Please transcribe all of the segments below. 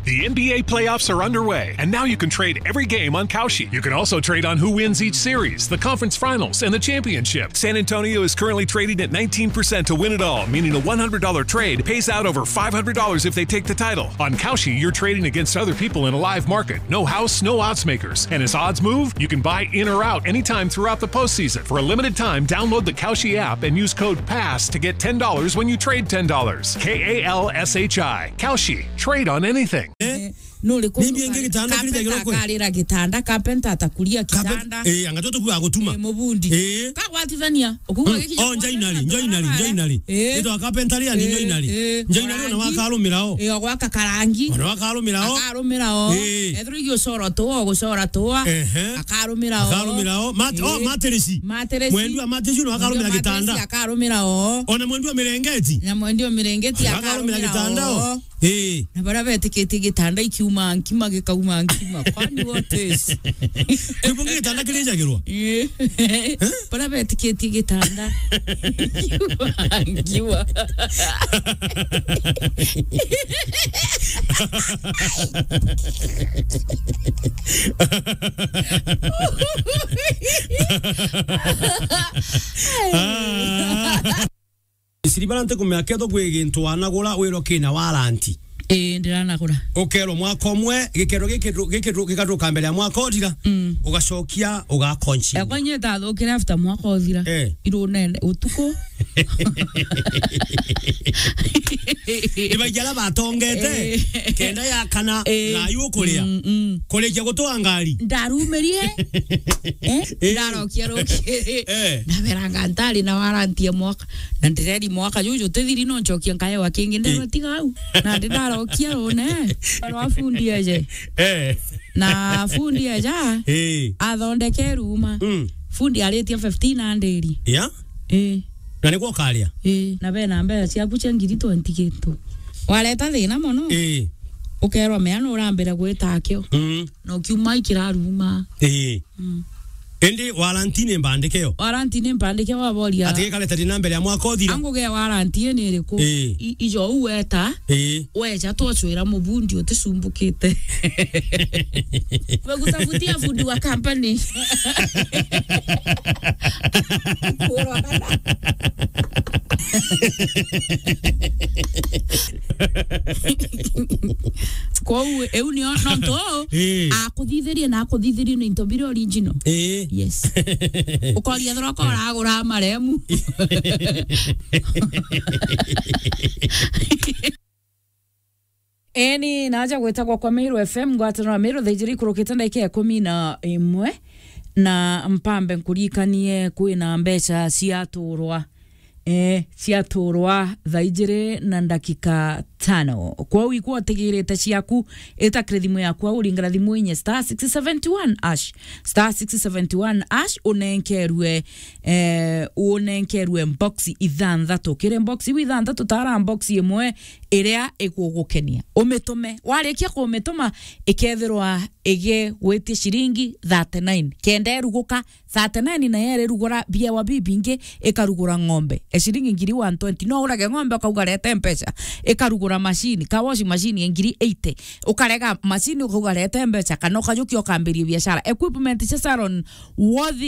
The NBA playoffs are underway, and now you can trade every game on Kalshi. You can also trade on who wins each series, the conference finals, and the championship. San Antonio is currently trading at 19% to win it all, meaning a $100 trade pays out over $500 if they take the title. On Kalshi, you're trading against other people in a live market. No house, no odds makers. And as odds move, you can buy in or out anytime throughout the postseason. For a limited time, download the Kalshi app and use code PASS to get $10 when you trade $10. Kalshi. Kalshi. Trade on anything. No le kalira kitanda kapenta atakulia kitanda angatoto ku agotuma mubundi ka watithania okuga giki njoinali ito akapenta ria njoinali na wakarumirao gwaka karangi akarumirao ethurigio soro to gusora to akarumirao materesi mwendu amateshi no akarumira kitanda akarumirao ona mwendu mirengeti akarumira kitanda na barabete tiketi kitanda ikiuma nkima gikauma nkima kwani wotes kubungi kitanda kileja girwa barabete tiketi kitanda ngiwa Siribalante kumeakedo kwegintu anagura wiro kina waranti ndiranagura okero mwaka omwe gikero kambere ya mwaka odira ugacokia ugakonchi yakwanye tathukira after mwaka odira irunene utuko ibajala batongete kenda ya kana na yukuria kolejia gutwa ngari ndarumerie ndarokia na beranga ntari na waranti mwaka na ndireri mwaka juju tethiri no nchokia nkaye wa kingi ndatiga au na ndarokia one afundi aje na fundi aja athondeke ruma fundi alitia 1500 ya na niko kalia na bena mbele cia kuche ngiri 20 kitu waleta thina mono ukerwa meano urambira gwitakio no kiuma ikira ruma endi warantine mbandikeo waboria atike kale tari nambere ya mwaka othira anguge warantine ni riku ijo uweta weja twacwira mubundi utisumbukite wegutafutia fundi wa company kwa euni onto akuthithirie ni ntobire original yes ukoria thoroko ragura maremu eni naja gwetagwa kwa Meru FM gwatana Meru thejiri kurukite ndake 11 na mpambe nkurikanie kwina mbeca ciaturwa ciaturwa thaijire na ndakika 5 kwa wiko tegirete ciaku eta kredimo yakwa uringara thimu inye *671# unenkerwe box ithanthatu kire box ithanthatu tara box imwe iria igugukenia umitume warikia kumituma ikethirwa ige gwiti shiringi 39 kende ruguka 39 na yere rugura bia wa bibinge ikarugura ng'ombe shiringi ngiri 120 no urage ng'ombe ukaugarete mpesa ikarugura machine kawashi machine ngiri 80 ukarega machine ukaugarete mpesa kana ukajukio kambiria biashara equipment cha salon worth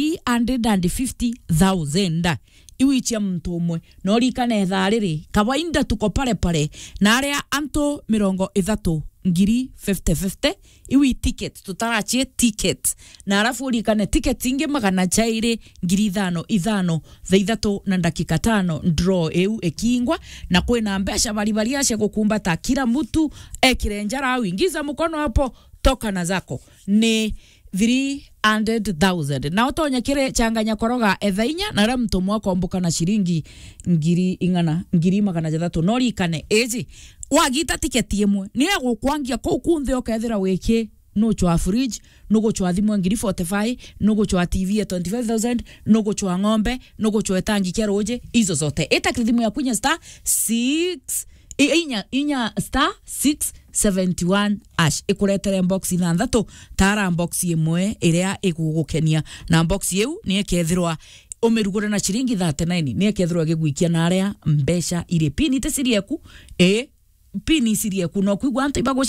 350,000 iwichia mtu umwe no rikane thariri kawaida tuko pale na aria anto 30 ngiri 50 iwi ticket tutarachie ticket na alafu rikane ticket inge magana chaire ngiri 5 thaithatu na ndakika 5 draw eu ekingwa na kwena mbeca bali ace gukumbata kila mtu ekirenjara wingiza mkono hapo toka na zako ni 300,000 na utonya kire changanya koroga ethainya na ramto mwako ombuka na shiringi ngiri magana jathatu no rikane eji wagita tiketi imwe ni agukwangia kukunthe okethira wiki no chwa fridge no go chwa thimu ngiri 45 no go chwa TV ya 25,000 no go chwa ng'ombe no go chwa tangi kia roje hizo zote eta thimu ya kunya *671# ikuretere box ithanthatu tara box imwe iria igugukenia na box yeu ni ekethirwa umirugura na shiringi 39 ni ekethirwa gigwikia na aria mbeca ire pini te sirieku pini sirieku no kwigwa anto ibago